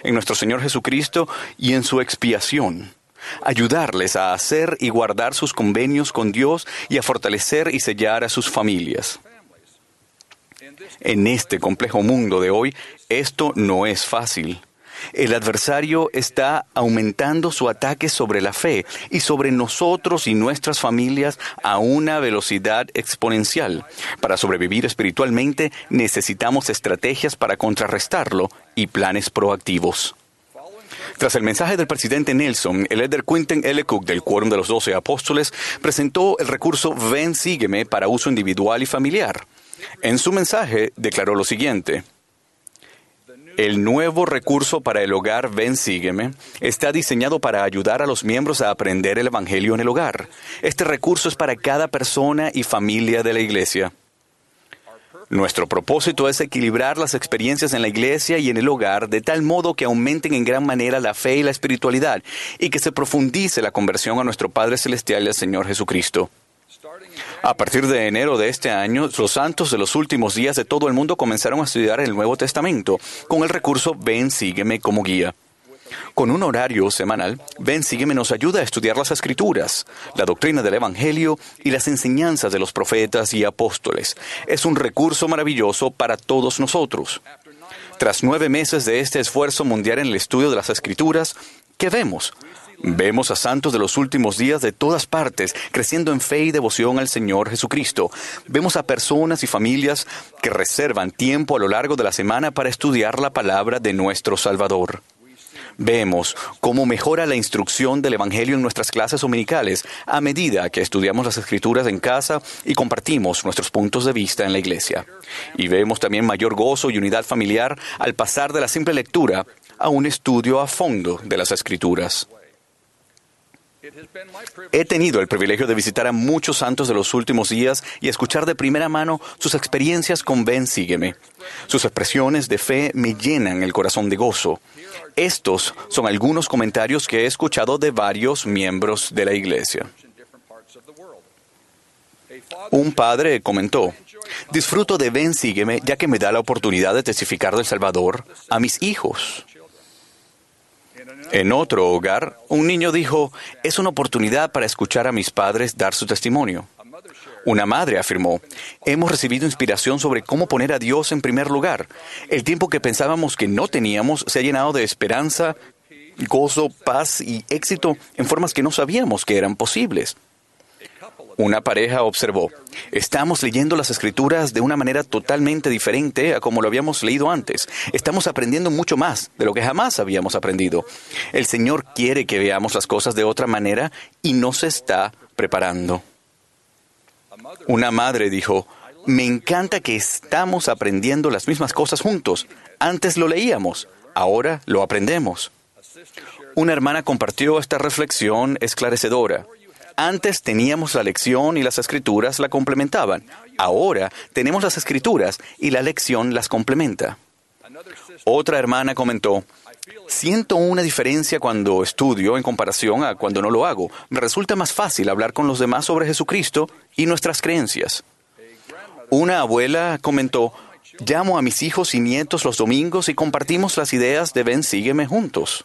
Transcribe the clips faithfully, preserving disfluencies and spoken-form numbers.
en nuestro Señor Jesucristo y en su expiación. Ayudarles a hacer y guardar sus convenios con Dios y a fortalecer y sellar a sus familias. En este complejo mundo de hoy, esto no es fácil. El adversario está aumentando su ataque sobre la fe y sobre nosotros y nuestras familias a una velocidad exponencial. Para sobrevivir espiritualmente, necesitamos estrategias para contrarrestarlo y planes proactivos. Tras el mensaje del presidente Nelson, el elder Quentin L. Cook del Quórum de los Doce Apóstoles presentó el recurso Ven, sígueme para uso individual y familiar. En su mensaje declaró lo siguiente: el nuevo recurso para el hogar Ven, sígueme está diseñado para ayudar a los miembros a aprender el Evangelio en el hogar. Este recurso es para cada persona y familia de la iglesia. Nuestro propósito es equilibrar las experiencias en la iglesia y en el hogar de tal modo que aumenten en gran manera la fe y la espiritualidad y que se profundice la conversión a nuestro Padre Celestial y al Señor Jesucristo. A partir de enero de este año, los santos de los últimos días de todo el mundo comenzaron a estudiar el Nuevo Testamento con el recurso Ven, sígueme como guía. Con un horario semanal, Ven, sígueme nos ayuda a estudiar las Escrituras, la doctrina del Evangelio y las enseñanzas de los profetas y apóstoles. Es un recurso maravilloso para todos nosotros. Tras nueve meses de este esfuerzo mundial en el estudio de las Escrituras, ¿qué vemos? Vemos a santos de los últimos días de todas partes, creciendo en fe y devoción al Señor Jesucristo. Vemos a personas y familias que reservan tiempo a lo largo de la semana para estudiar la palabra de nuestro Salvador. Vemos cómo mejora la instrucción del Evangelio en nuestras clases dominicales a medida que estudiamos las Escrituras en casa y compartimos nuestros puntos de vista en la iglesia. Y vemos también mayor gozo y unidad familiar al pasar de la simple lectura a un estudio a fondo de las Escrituras. He tenido el privilegio de visitar a muchos santos de los últimos días y escuchar de primera mano sus experiencias con Ven, sígueme. Sus expresiones de fe me llenan el corazón de gozo. Estos son algunos comentarios que he escuchado de varios miembros de la iglesia. Un padre comentó: disfruto de Ven, sígueme, ya que me da la oportunidad de testificar del Salvador a mis hijos. En otro hogar, un niño dijo: es una oportunidad para escuchar a mis padres dar su testimonio. Una madre afirmó: hemos recibido inspiración sobre cómo poner a Dios en primer lugar. El tiempo que pensábamos que no teníamos se ha llenado de esperanza, gozo, paz y éxito en formas que no sabíamos que eran posibles. Una pareja observó: estamos leyendo las Escrituras de una manera totalmente diferente a como lo habíamos leído antes. Estamos aprendiendo mucho más de lo que jamás habíamos aprendido. El Señor quiere que veamos las cosas de otra manera y nos está preparando. Una madre dijo: me encanta que estamos aprendiendo las mismas cosas juntos. Antes lo leíamos, ahora lo aprendemos. Una hermana compartió esta reflexión esclarecedora. Antes teníamos la lección y las Escrituras la complementaban. Ahora tenemos las Escrituras y la lección las complementa. Otra hermana comentó: siento una diferencia cuando estudio en comparación a cuando no lo hago. Me resulta más fácil hablar con los demás sobre Jesucristo y nuestras creencias. Una abuela comentó: llamo a mis hijos y nietos los domingos y compartimos las ideas de Ven, sígueme juntos.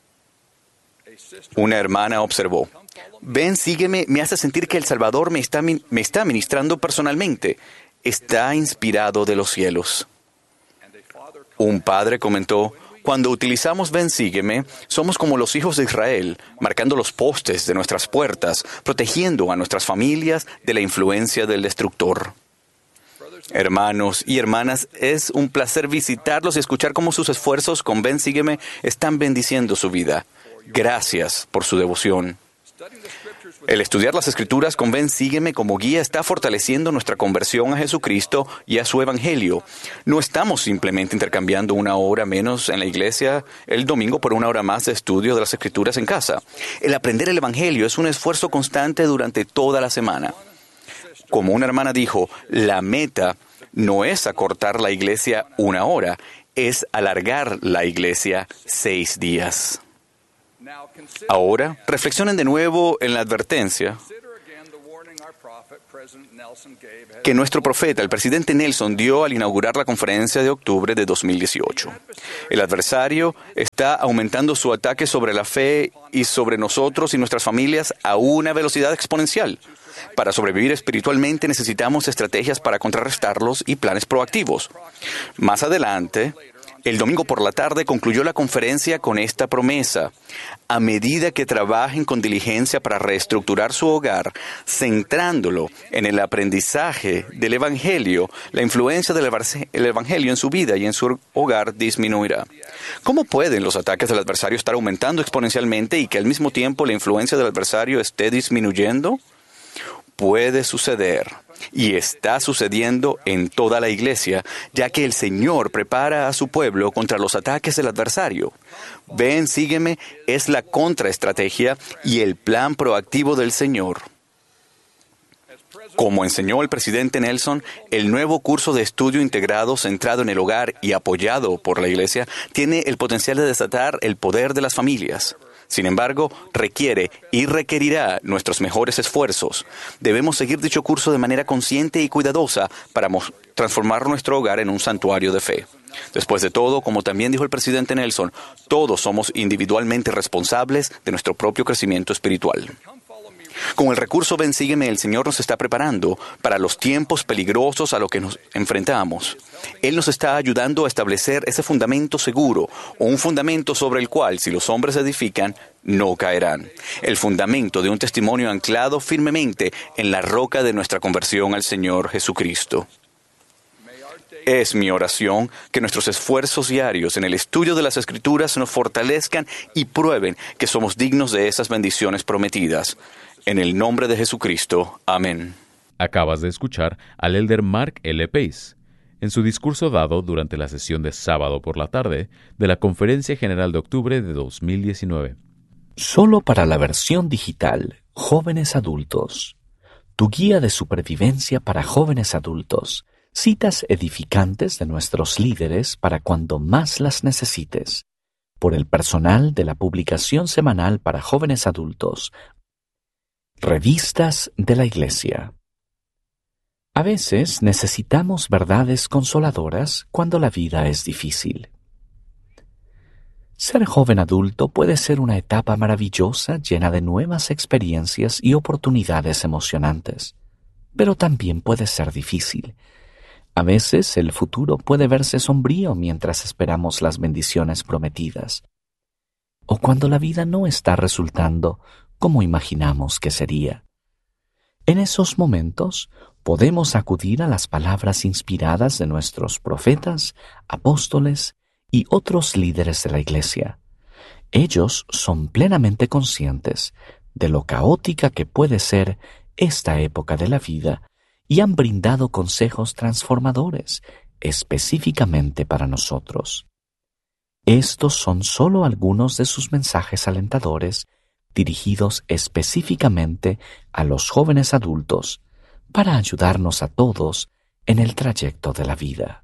Una hermana observó: Ven, sígueme, me hace sentir que el Salvador me está, me está ministrando personalmente. Está inspirado de los cielos. Un padre comentó: cuando utilizamos Ven, sígueme, somos como los hijos de Israel, marcando los postes de nuestras puertas, protegiendo a nuestras familias de la influencia del destructor. Hermanos y hermanas, es un placer visitarlos y escuchar cómo sus esfuerzos con Ven, sígueme están bendiciendo su vida. Gracias por su devoción. El estudiar las Escrituras con Ven, sígueme como guía está fortaleciendo nuestra conversión a Jesucristo y a su Evangelio. No estamos simplemente intercambiando una hora menos en la iglesia el domingo por una hora más de estudio de las Escrituras en casa. El aprender el Evangelio es un esfuerzo constante durante toda la semana. Como una hermana dijo, la meta no es acortar la iglesia una hora, es alargar la iglesia seis días. Ahora, reflexionen de nuevo en la advertencia que nuestro profeta, el presidente Nelson, dio al inaugurar la conferencia de octubre de dos mil dieciocho. El adversario está aumentando su ataque sobre la fe y sobre nosotros y nuestras familias a una velocidad exponencial. Para sobrevivir espiritualmente necesitamos estrategias para contrarrestarlos y planes proactivos. Más adelante, el domingo por la tarde concluyó la conferencia con esta promesa. A medida que trabajen con diligencia para reestructurar su hogar, centrándolo en el aprendizaje del Evangelio, la influencia del Evangelio en su vida y en su hogar disminuirá. ¿Cómo pueden los ataques del adversario estar aumentando exponencialmente y que al mismo tiempo la influencia del adversario esté disminuyendo? Puede suceder, y está sucediendo en toda la iglesia, ya que el Señor prepara a su pueblo contra los ataques del adversario. Ven, sígueme, es la contraestrategia y el plan proactivo del Señor. Como enseñó el presidente Nelson, el nuevo curso de estudio integrado centrado en el hogar y apoyado por la iglesia tiene el potencial de desatar el poder de las familias. Sin embargo, requiere y requerirá nuestros mejores esfuerzos. Debemos seguir dicho curso de manera consciente y cuidadosa para transformar nuestro hogar en un santuario de fe. Después de todo, como también dijo el presidente Nelson, todos somos individualmente responsables de nuestro propio crecimiento espiritual. Con el recurso Ven, sígueme, el Señor nos está preparando para los tiempos peligrosos a los que nos enfrentamos. Él nos está ayudando a establecer ese fundamento seguro, o un fundamento sobre el cual, si los hombres edifican, no caerán. El fundamento de un testimonio anclado firmemente en la roca de nuestra conversión al Señor Jesucristo. Es mi oración que nuestros esfuerzos diarios en el estudio de las Escrituras nos fortalezcan y prueben que somos dignos de esas bendiciones prometidas. En el nombre de Jesucristo. Amén. Acabas de escuchar al elder Mark L. Pace en su discurso dado durante la sesión de sábado por la tarde de la Conferencia General de Octubre de dos mil diecinueve. Solo para la versión digital, Jóvenes Adultos. Tu guía de supervivencia para jóvenes adultos. Citas edificantes de nuestros líderes para cuando más las necesites. Por el personal de la publicación semanal para jóvenes adultos. Revistas de la Iglesia. A veces necesitamos verdades consoladoras cuando la vida es difícil. Ser joven adulto puede ser una etapa maravillosa llena de nuevas experiencias y oportunidades emocionantes, pero también puede ser difícil. A veces el futuro puede verse sombrío mientras esperamos las bendiciones prometidas, o cuando la vida no está resultando como imaginamos que sería. En esos momentos podemos acudir a las palabras inspiradas de nuestros profetas, apóstoles y otros líderes de la Iglesia. Ellos son plenamente conscientes de lo caótica que puede ser esta época de la vida y han brindado consejos transformadores específicamente para nosotros. Estos son solo algunos de sus mensajes alentadores dirigidos específicamente a los jóvenes adultos para ayudarnos a todos en el trayecto de la vida.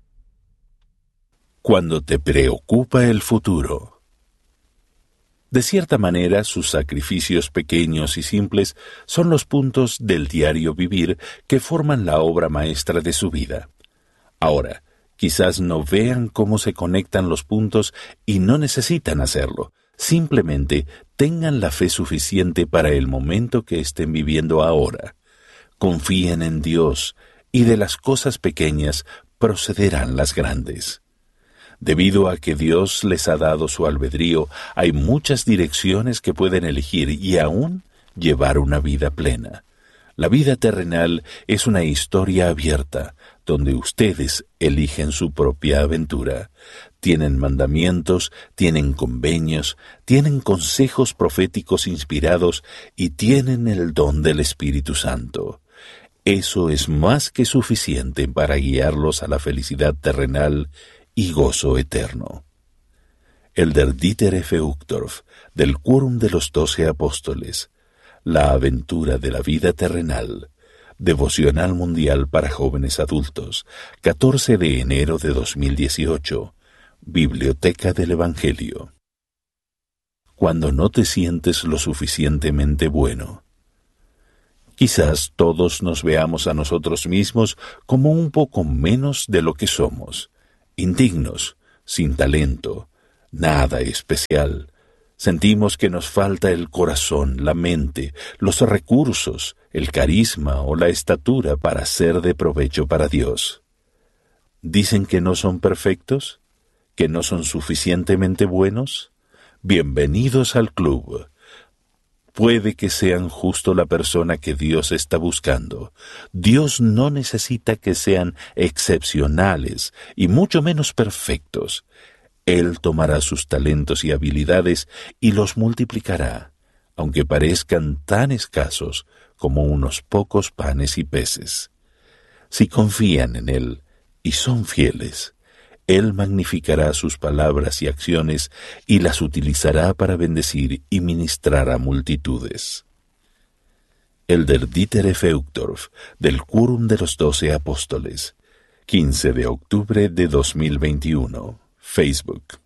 Cuando te preocupa el futuro. De cierta manera, sus sacrificios pequeños y simples son los puntos del diario vivir que forman la obra maestra de su vida. Ahora, quizás no vean cómo se conectan los puntos y no necesitan hacerlo. Simplemente tengan la fe suficiente para el momento que estén viviendo ahora. Confíen en Dios y de las cosas pequeñas procederán las grandes. Debido a que Dios les ha dado su albedrío, hay muchas direcciones que pueden elegir y aún llevar una vida plena. La vida terrenal es una historia abierta, donde ustedes eligen su propia aventura. Tienen mandamientos, tienen convenios, tienen consejos proféticos inspirados y tienen el don del Espíritu Santo. Eso es más que suficiente para guiarlos a la felicidad terrenal y gozo eterno. Elder Dieter F. Uchtdorf, del Quórum de los Doce Apóstoles, La aventura de la vida terrenal, Devocional Mundial para Jóvenes Adultos, catorce de enero de dos mil dieciocho, Biblioteca del Evangelio. Cuando no te sientes lo suficientemente bueno. Quizás todos nos veamos a nosotros mismos como un poco menos de lo que somos, indignos, sin talento, nada especial. Sentimos que nos falta el corazón, la mente, los recursos, el carisma o la estatura para ser de provecho para Dios. ¿Dicen que no son perfectos? ¿Que no son suficientemente buenos? Bienvenidos al club. Puede que sean justo la persona que Dios está buscando. Dios no necesita que sean excepcionales y mucho menos perfectos. Él tomará sus talentos y habilidades y los multiplicará, aunque parezcan tan escasos como unos pocos panes y peces. Si confían en Él y son fieles, Él magnificará sus palabras y acciones y las utilizará para bendecir y ministrar a multitudes. Elder Dieter F. Uchtdorf, del Quórum de los Doce Apóstoles, quince de octubre de dos mil veintiuno, Facebook.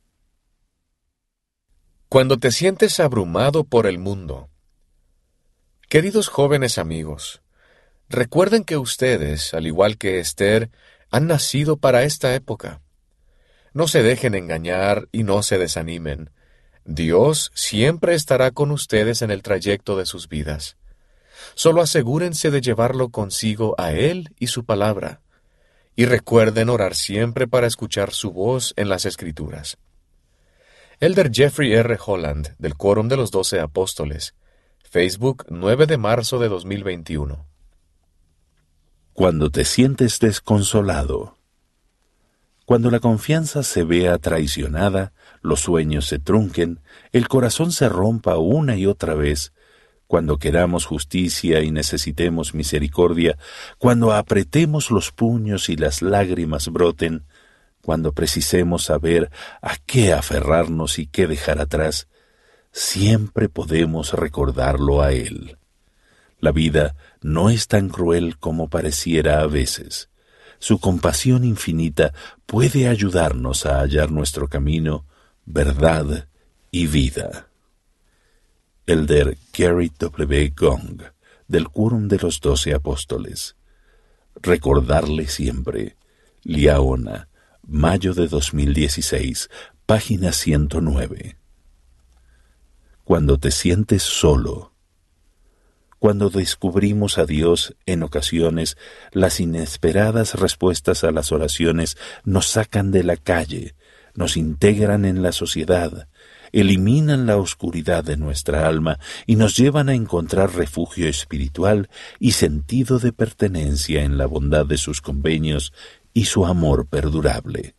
Cuando te sientes abrumado por el mundo. Queridos jóvenes amigos, recuerden que ustedes, al igual que Esther, han nacido para esta época. No se dejen engañar y no se desanimen. Dios siempre estará con ustedes en el trayecto de sus vidas. Solo asegúrense de llevarlo consigo a Él y su palabra. Y recuerden orar siempre para escuchar su voz en las Escrituras. Elder Jeffrey R. Holland, del Quórum de los Doce Apóstoles, Facebook, nueve de marzo de dos mil veintiuno. Cuando te sientes desconsolado. Cuando la confianza se vea traicionada, los sueños se trunquen, el corazón se rompa una y otra vez, cuando queramos justicia y necesitemos misericordia, cuando apretemos los puños y las lágrimas broten, cuando precisemos saber a qué aferrarnos y qué dejar atrás, siempre podemos recordarlo a Él. La vida no es tan cruel como pareciera a veces. Su compasión infinita puede ayudarnos a hallar nuestro camino, verdad y vida. Elder Gary W. Gong, del Quórum de los Doce Apóstoles. Recordarle siempre. Liaona, mayo de dos mil dieciséis, página ciento nueve. Cuando te sientes solo. Cuando descubrimos a Dios, en ocasiones, las inesperadas respuestas a las oraciones nos sacan de la calle, nos integran en la sociedad, eliminan la oscuridad de nuestra alma y nos llevan a encontrar refugio espiritual y sentido de pertenencia en la bondad de sus convenios y su amor perdurable.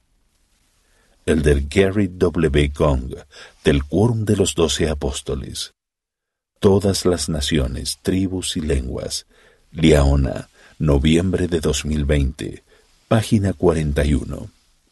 Elder Gary W. Gong, del Quórum de los Doce Apóstoles. Todas las naciones, tribus y lenguas. Liaona, noviembre de dos mil veinte, página cuarenta y uno.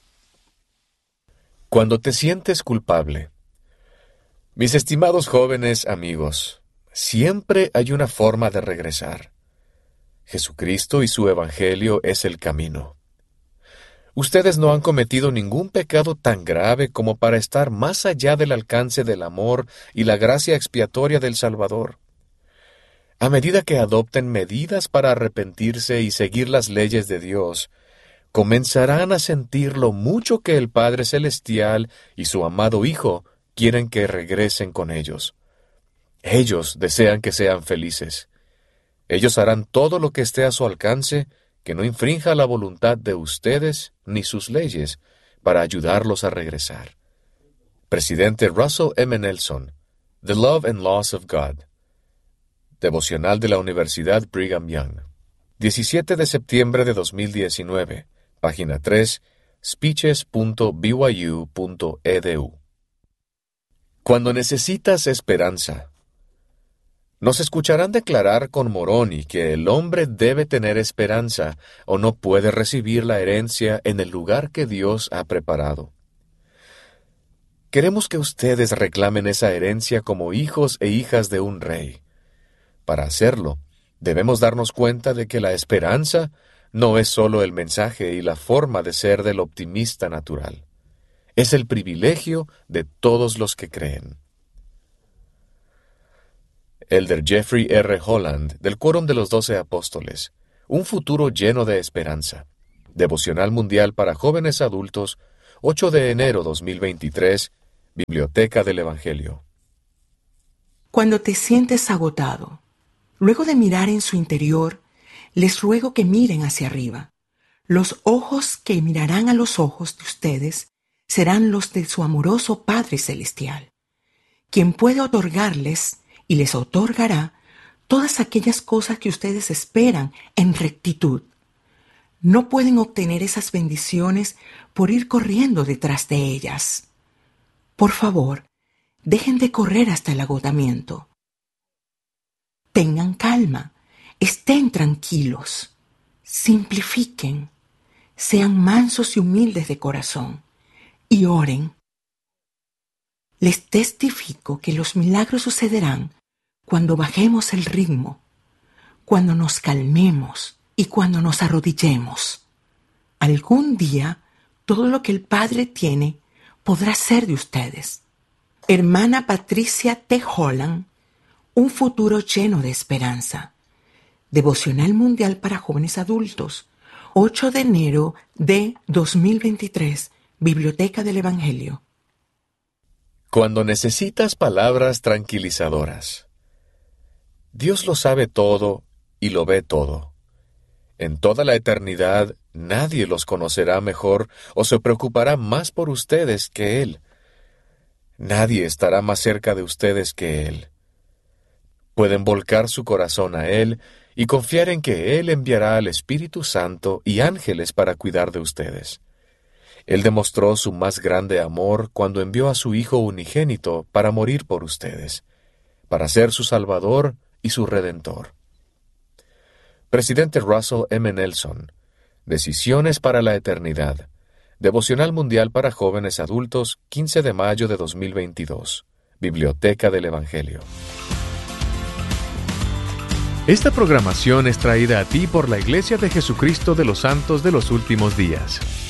Cuando te sientes culpable. Mis estimados jóvenes amigos, siempre hay una forma de regresar. Jesucristo y su Evangelio es el camino. Ustedes no han cometido ningún pecado tan grave como para estar más allá del alcance del amor y la gracia expiatoria del Salvador. A medida que adopten medidas para arrepentirse y seguir las leyes de Dios, comenzarán a sentir lo mucho que el Padre Celestial y su amado Hijo quieren que regresen con ellos. Ellos desean que sean felices. Ellos harán todo lo que esté a su alcance, que no infrinja la voluntad de ustedes ni sus leyes, para ayudarlos a regresar. Presidente Russell M. Nelson, The Love and Loss of God. Devocional de la Universidad Brigham Young. diecisiete de septiembre de dos mil diecinueve. Página tres, speeches punto b y u punto e d u. Cuando necesitas esperanza. Nos escucharán declarar con Moroni que el hombre debe tener esperanza o no puede recibir la herencia en el lugar que Dios ha preparado. Queremos que ustedes reclamen esa herencia como hijos e hijas de un rey. Para hacerlo, debemos darnos cuenta de que la esperanza no es solo el mensaje y la forma de ser del optimista natural. Es el privilegio de todos los que creen. Elder Jeffrey R. Holland, del Quórum de los Doce Apóstoles. Un futuro lleno de esperanza. Devocional Mundial para Jóvenes Adultos, ocho de enero dos mil veintitrés, Biblioteca del Evangelio. Cuando te sientes agotado, luego de mirar en su interior, les ruego que miren hacia arriba. Los ojos que mirarán a los ojos de ustedes serán los de su amoroso Padre Celestial, quien puede otorgarles y les otorgará todas aquellas cosas que ustedes esperan en rectitud. No pueden obtener esas bendiciones por ir corriendo detrás de ellas. Por favor, dejen de correr hasta el agotamiento. Tengan calma, estén tranquilos, simplifiquen, sean mansos y humildes de corazón y oren. Les testifico que los milagros sucederán cuando bajemos el ritmo, cuando nos calmemos y cuando nos arrodillemos. Algún día, todo lo que el Padre tiene podrá ser de ustedes. Hermana Patricia T. Holland, un futuro lleno de esperanza. Devocional Mundial para Jóvenes Adultos, ocho de enero de dos mil veintitrés, Biblioteca del Evangelio. Cuando necesitas palabras tranquilizadoras. Dios lo sabe todo y lo ve todo. En toda la eternidad nadie los conocerá mejor o se preocupará más por ustedes que Él. Nadie estará más cerca de ustedes que Él. Pueden volcar su corazón a Él y confiar en que Él enviará al Espíritu Santo y ángeles para cuidar de ustedes. Él demostró su más grande amor cuando envió a su Hijo unigénito para morir por ustedes, para ser su Salvador y su Redentor. Presidente Russell M. Nelson, Decisiones para la Eternidad. Devocional Mundial para Jóvenes Adultos, quince de mayo de dos mil veintidós. Biblioteca del Evangelio. Esta programación es traída a ti por la Iglesia de Jesucristo de los Santos de los Últimos Días.